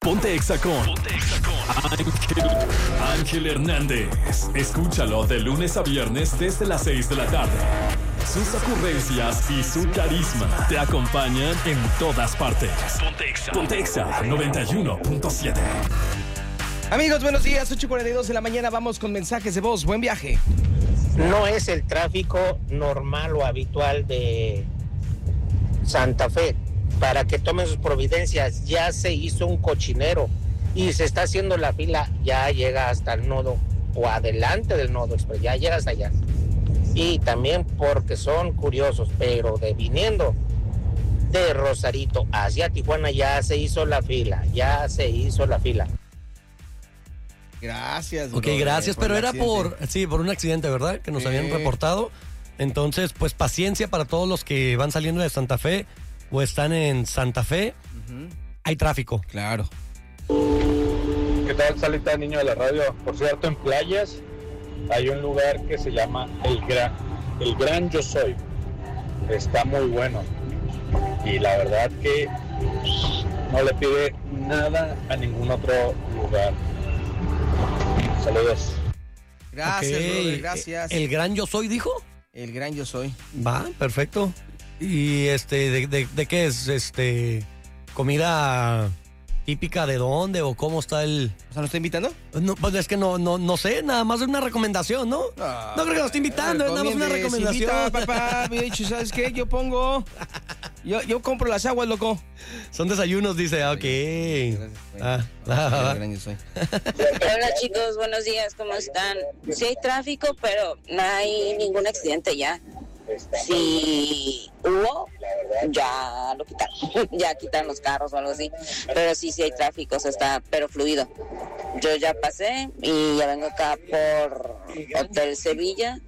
Ponte Exa con Ángel Hernández. Escúchalo de lunes a viernes desde las 6 de la tarde. Sus ocurrencias y su carisma te acompañan en todas partes. Ponte Exa 91.7. Amigos, buenos días, 8:42 de la mañana, vamos con mensajes de voz, buen viaje. No es el tráfico normal o habitual de Santa Fe. Para que tomen sus providencias, ya se hizo un cochinero y se está haciendo la fila, ya llega hasta el nodo o adelante del nodo express, ya llega hasta allá. Y también porque son curiosos, pero viniendo de Rosarito hacia Tijuana ya se hizo la fila. Gracias. Ok, gracias, pero era por un accidente, ¿verdad? Que nos habían reportado. Entonces, pues paciencia para todos los que van saliendo de Santa Fe o están en Santa Fe. Hay tráfico. Claro. ¿Qué tal, Salita, niño de la radio? Por cierto, en Playas hay un lugar que se llama El Gran Yo Soy. Está muy bueno. Y la verdad que no le pide nada a ningún otro lugar. Saludos. Gracias, Okay. brother, gracias. ¿El Gran Yo Soy, dijo? El Gran Yo Soy. Va, perfecto. ¿Y de qué es? ¿Comida típica de dónde o cómo está el...? O sea, ¿nos está invitando? No, pues es que no sé, nada más es una recomendación, ¿no? No creo que nos esté invitando, es nada más una recomendación. Invita, papá, me ha dicho, ¿sabes qué? Yo compro las aguas, loco. Son desayunos, dice, ok. El Gran Yo Soy. Hola chicos, buenos días, ¿cómo están? Sí hay tráfico, pero no hay ningún accidente ya. Si hubo, ya lo quitaron, ya quitaron los carros o algo así, pero sí hay tráfico, está pero fluido. Yo ya pasé y ya vengo acá por Hotel Sevilla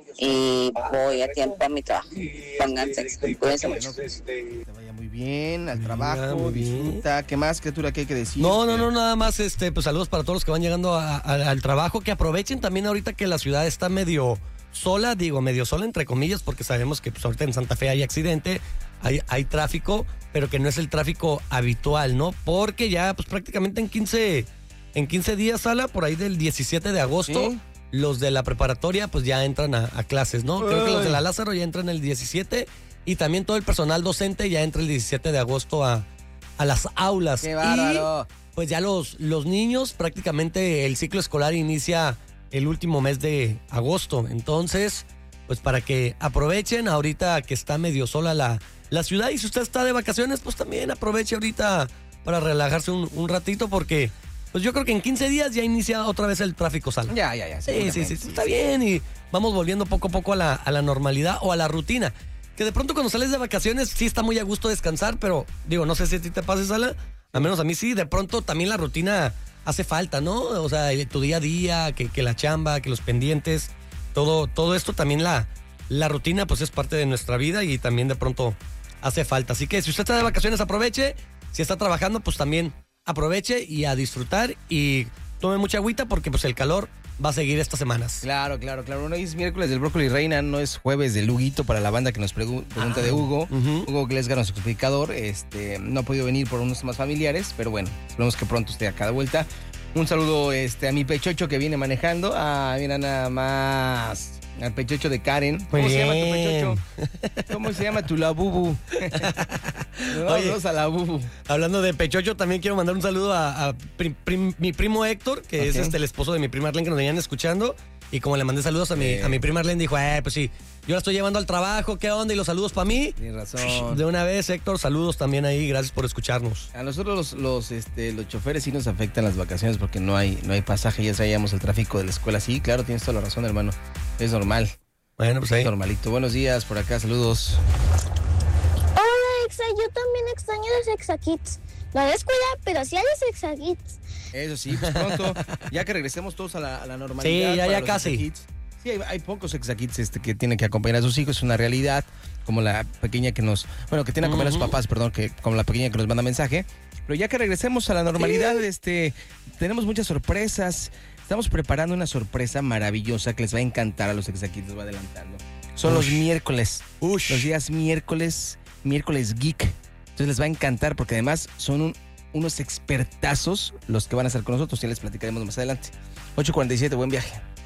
y voy a tiempo a mi trabajo. Pónganse, cuídense mucho. Te vaya muy bien, al trabajo, muy bien. disfruta. ¿Qué más, criatura, que hay que decir? No, nada más, pues saludos para todos los que van llegando al trabajo, que aprovechen también ahorita que la ciudad está medio sola entre comillas, porque sabemos que pues ahorita en Santa Fe hay accidente, hay tráfico, pero que no es el tráfico habitual, ¿no? Porque ya pues prácticamente en 15 días, Sala, por ahí del 17 de agosto, ¿sí? Los de la preparatoria pues ya entran a clases, ¿no? Creo que los de la Lázaro ya entran el 17 y también todo el personal docente ya entra el 17 de agosto a las aulas. ¡Qué bárbaro! Y pues ya los niños, prácticamente el ciclo escolar inicia el último mes de agosto. Entonces, pues para que aprovechen ahorita que está medio sola la ciudad. Y si usted está de vacaciones, pues también aproveche ahorita para relajarse un ratito, porque pues yo creo que en 15 días ya inicia otra vez el tráfico, Sala. Ya. Sí, está bien, y vamos volviendo poco a poco a la normalidad o a la rutina. Que de pronto cuando sales de vacaciones sí está muy a gusto descansar, pero digo, no sé si a ti te pasa, Sala, al menos a mí sí, de pronto también la rutina hace falta, ¿no? O sea, tu día a día, que la chamba, que los pendientes, todo esto también la rutina pues es parte de nuestra vida y también de pronto hace falta. Así que si usted está de vacaciones, aproveche. Si está trabajando, pues también aproveche y a disfrutar y tome mucha agüita, porque pues el calor va a seguir estas semanas. Claro. Bueno, hoy es miércoles del Brócoli Reina, no es jueves del Huguito para la banda que nos pregunta de Hugo. Hugo Glesga, nuestro explicador, no ha podido venir por unos temas familiares, pero bueno, esperemos que pronto esté acá de vuelta. Un saludo a mi pechocho que viene manejando. Mira nada más. Al pechocho de Karen. ¿Cómo se llama tu pechocho? ¿Cómo se llama tu labubu? Vamos a la bubu. Hablando de pechocho, también quiero mandar un saludo a mi primo Héctor, que es el esposo de mi prima Arlene, que nos venían escuchando. Y como le mandé saludos a mi prima Arlene, dijo, pues sí, yo la estoy llevando al trabajo, ¿qué onda? Y los saludos para mí. Tienes razón. De una vez, Héctor, saludos también ahí, gracias por escucharnos. A nosotros los choferes sí nos afectan las vacaciones porque no hay pasaje, ya traíamos el tráfico de la escuela. Sí, claro, tienes toda la razón, hermano. Es normal. Bueno, pues ahí. Es normalito. Buenos días, por acá, saludos. Hola, Exa, yo también extraño los Exa Kids. No a la escuela, pero sí a los Exa Kids. Eso sí, pues pronto, ya que regresemos todos a la normalidad. Sí, ya casi. Sí, hay pocos Exa Kids que tienen que acompañar a sus hijos, es una realidad, como la pequeña que tiene que acompañar a sus papás, perdón, como la pequeña que nos manda mensaje. Pero ya que regresemos a la normalidad, tenemos muchas sorpresas. Estamos preparando una sorpresa maravillosa que les va a encantar a los Exa Kids, les va adelantando. Son los miércoles, los días miércoles geek. Entonces les va a encantar porque además son unos expertazos los que van a estar con nosotros. Ya les platicaremos más adelante. 8:47, buen viaje.